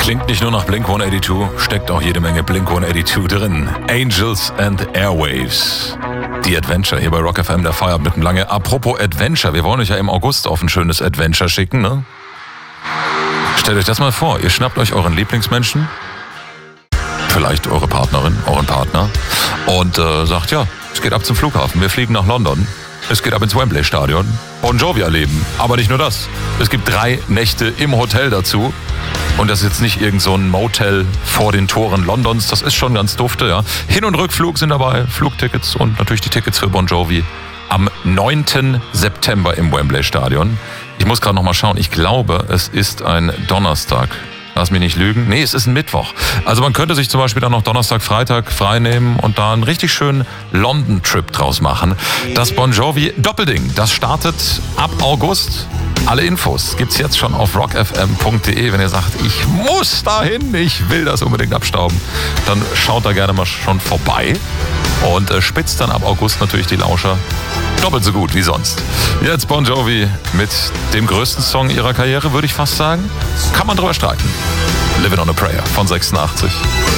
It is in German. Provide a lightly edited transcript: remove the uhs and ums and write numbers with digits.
Klingt nicht nur nach Blink-182, steckt auch jede Menge Blink-182 drin. Angels and Airwaves. Die Adventure hier bei Rock FM, der Feierabend mit dem Lange. Apropos Adventure, wir wollen euch ja im August auf ein schönes Adventure schicken, ne? Stellt euch das mal vor, ihr schnappt euch euren Lieblingsmenschen, vielleicht eure Partnerin, euren Partner und sagt, ja, es geht ab zum Flughafen, wir fliegen nach London. Es geht ab ins Wembley-Stadion. Bon Jovi erleben. Aber nicht nur das. Es gibt 3 Nächte im Hotel dazu. Und das ist jetzt nicht irgend so ein Motel vor den Toren Londons. Das ist schon ganz dufte, ja. Hin- und Rückflug sind dabei. Flugtickets und natürlich die Tickets für Bon Jovi am 9. September im Wembley-Stadion. Ich muss gerade noch mal schauen. Ich glaube, es ist ein Donnerstag. Lass mich nicht lügen. Nee, es ist ein Mittwoch. Also man könnte sich zum Beispiel dann noch Donnerstag, Freitag frei nehmen und da einen richtig schönen London-Trip draus machen. Das Bon Jovi Doppelding, das startet ab August. Alle Infos gibt's jetzt schon auf rockfm.de. Wenn ihr sagt, ich muss dahin, ich will das unbedingt abstauben, dann schaut da gerne mal schon vorbei und spitzt dann ab August natürlich die Lauscher doppelt so gut wie sonst. Jetzt Bon Jovi mit dem größten Song ihrer Karriere, würde ich fast sagen. Kann man drüber streiten. Living on a Prayer von 86.